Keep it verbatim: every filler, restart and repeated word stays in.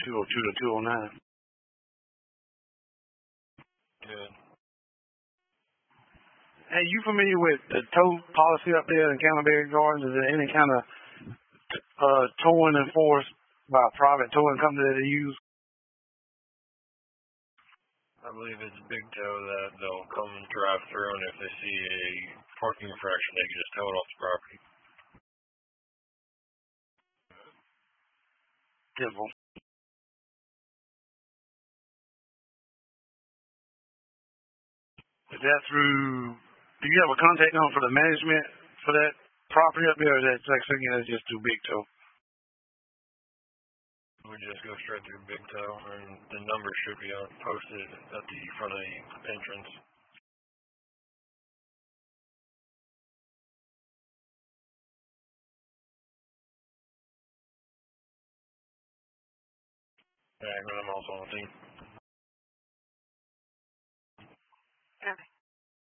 two oh two to two oh nine. Good. Hey, you familiar with the tow policy up there in Canterbury Gardens? Is there any kind of uh, towing enforced by a private towing company that they use? I believe it's Big Toe that they'll come and drive through, and if they see a parking infraction, they can just tow it off the property. Simple. Is that through? Do you have a contact number for the management for that property up there, or is that like thinking that's just too big toe? We just go straight through Big Toe, and the number should be on, posted at the front of the entrance. Yeah, I'm also on the team. Okay.